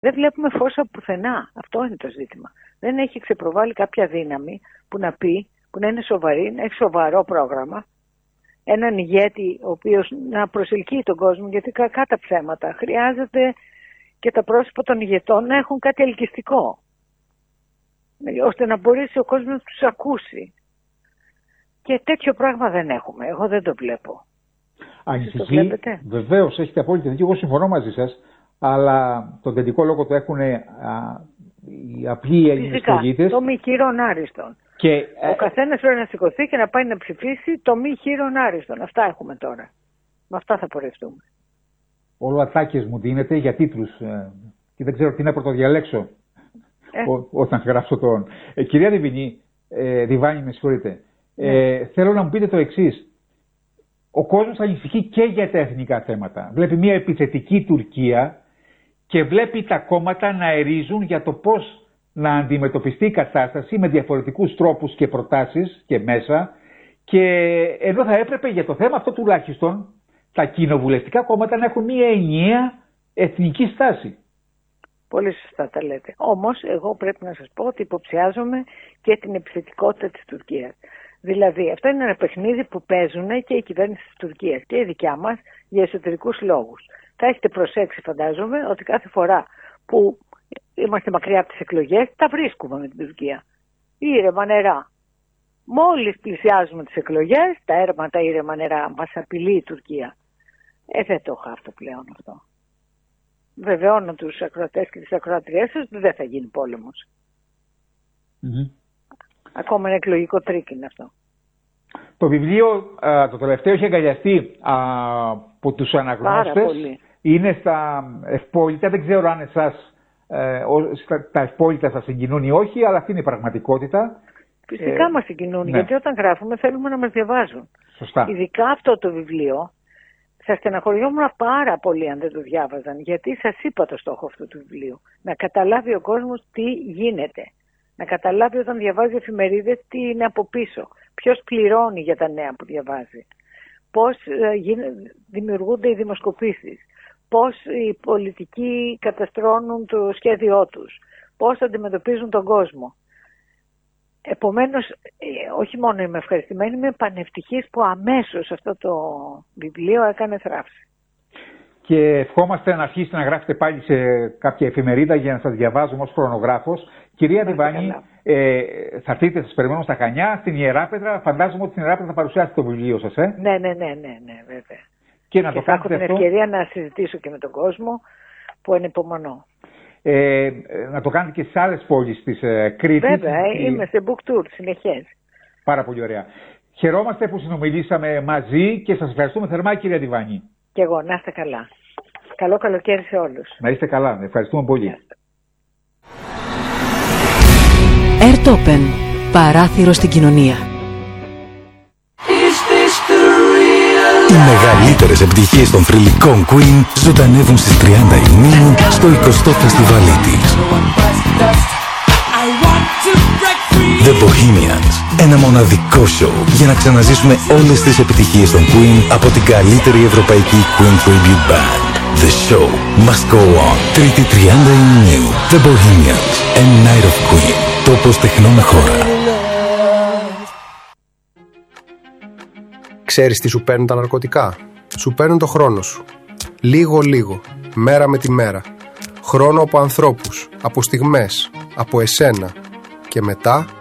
Δεν βλέπουμε φως από πουθενά. Αυτό είναι το ζήτημα. Δεν έχει ξεπροβάλει κάποια δύναμη που να πει, που να είναι σοβαρή, να έχει σοβαρό πρόγραμμα. Έναν ηγέτη ο οποίος να προσελκύει τον κόσμο, γιατί κακά τα ψέματα. Χρειάζεται και τα πρόσωπα των ηγετών να έχουν κάτι ελκυστικό, ώστε να μπορέσει ο κόσμος να τους ακούσει. Και τέτοιο πράγμα δεν έχουμε. Εγώ δεν το βλέπω. Ανησυχεί, βεβαίως έχετε απόλυτη δίκιο, εγώ συμφωνώ μαζί σας, αλλά τον τελικό λόγο το έχουν οι απλοί Έλληνες πολίτες. Το μη χείρον άριστον. Και ο καθένας πρέπει να σηκωθεί και να πάει να ψηφίσει το μη χείρον άριστον. Αυτά έχουμε τώρα. Με αυτά θα πορευτούμε. Όλο ατάκες μου δίνεται για τίτλους και δεν ξέρω τι να πρωτοδιαλέξω όταν γράψω τον. Κυρία Διβάνη, με συγχωρείτε. Θέλω να μου πείτε το εξής. Ο κόσμος ανησυχεί και για τα εθνικά θέματα. Βλέπει μια επιθετική Τουρκία και βλέπει τα κόμματα να ερίζουν για το πώς να αντιμετωπιστεί η κατάσταση με διαφορετικούς τρόπους και προτάσεις και μέσα. Και εδώ θα έπρεπε για το θέμα αυτό τουλάχιστον τα κοινοβουλευτικά κόμματα να έχουν μια ενιαία εθνική στάση. Πολύ σωστά τα λέτε. Όμως εγώ πρέπει να σας πω ότι υποψιάζομαι και την επιθετικότητα της Τουρκίας. Δηλαδή αυτό είναι ένα παιχνίδι που παίζουν και η κυβέρνηση της Τουρκίας και η δικιά μας για εσωτερικούς λόγους. Θα έχετε προσέξει φαντάζομαι ότι κάθε φορά που είμαστε μακριά από τις εκλογές τα βρίσκουμε με την Τουρκία. Ήρεμα νερά. Μόλις πλησιάζουμε τις εκλογές, τα ήρεμα νερά μας απειλεί η Τουρκία. Δεν το χάφτω πλέον αυτό. Βεβαιώνω τους ακροατές και τις ακροατριές σας ότι δεν θα γίνει πόλεμος. Ακόμα ένα εκλογικό τρίκ είναι αυτό. Το βιβλίο το τελευταίο έχει αγκαλιαστεί από τους αναγνώστες. Είναι στα ευπόλυτα. Δεν ξέρω αν εσάς τα ευπόλυτα σας συγκινούν ή όχι, αλλά αυτή είναι η πραγματικότητα. Φυσικά μας συγκινούν, ναι. Γιατί όταν γράφουμε θέλουμε να μας διαβάζουν. Σωστά. Ειδικά αυτό το βιβλίο θα στεναχωριόμουν πάρα πολύ αν δεν το διάβαζαν, γιατί σας είπα το στόχο αυτού του βιβλίου. Να καταλάβει ο κόσμος τι γίνεται. Να καταλάβει όταν διαβάζει εφημερίδες τι είναι από πίσω. Ποιος πληρώνει για τα νέα που διαβάζει. Πώς δημιουργούνται οι δημοσκοπήσεις. Πώς οι πολιτικοί καταστρώνουν το σχέδιό τους. Πώς αντιμετωπίζουν τον κόσμο. Επομένως, όχι μόνο είμαι ευχαριστημένη, είμαι πανευτυχής που αμέσως αυτό το βιβλίο έκανε θράψη. Και ευχόμαστε να αρχίσετε να γράφετε πάλι σε κάποια εφημερίδα για να σας διαβάζουμε ως χρονογράφος. Κυρία Διβάνη, θα έρθετε, σας περιμένω στα Χανιά, στην Ιεράπετρα. Φαντάζομαι ότι στην Ιεράπετρα θα παρουσιάσετε το βιβλίο σας, Ναι, βέβαια. Και να το θα έχω την ευκαιρία να συζητήσω και με τον κόσμο που ανυπομονώ. Να το κάνετε και στις άλλες πόλεις της Κρήτης. Βέβαια, είμαι σε book tour συνεχές. Πάρα πολύ ωραία. Χαιρόμαστε που συνομιλήσαμε μαζί και σας ευχαριστούμε θερμά, κυρία Διβάνη. Και εγώ, να είστε καλά. Καλό καλοκαίρι σε όλους. Να είστε καλά, ευχαριστούμε πολύ. Airtopen, παράθυρο στην κοινωνία. Οι μεγαλύτερες επιτυχίες των θρυλικών Queen ζωντανεύουν στις 30 Ιουνίου στο 20ο φεστιβάλ της. The Bohemians, ένα μοναδικό show για να ξαναζήσουμε όλες τις επιτυχίες των Queen από την καλύτερη ευρωπαϊκή Queen Tribute Band. The show must go on. 3η 30 Ιουνίου. The Bohemians, a night of Queen. Τόπος τεχνών χώρα. Ξέρεις τι σου παίρνουν τα ναρκωτικά? Σου παίρνουν το χρόνο σου. Λίγο, μέρα με τη μέρα. Χρόνο από ανθρώπους, από στιγμές, από εσένα. Και μετά